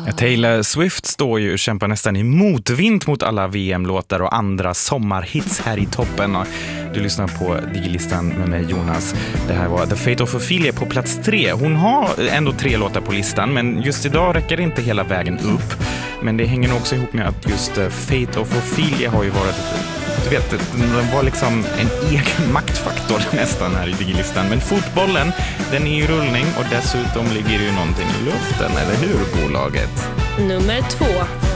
Taylor Swift står ju och kämpar nästan i motvind mot alla VM-låtar och andra sommarhits här i toppen. Du lyssnar på Digilistan med mig, Jonas. Det här var The Fate of Ophelia på plats 3. Hon har ändå 3 låtar på listan, men just idag räcker det inte hela vägen upp. Men det hänger nog också ihop med att just Fate of Ophelia har ju varit, du vet, den var liksom en egen maktfaktor nästan här i Digilistan. Men fotbollen, den är i rullning och dessutom ligger ju någonting i luften, eller hur, bolaget? Nummer 2.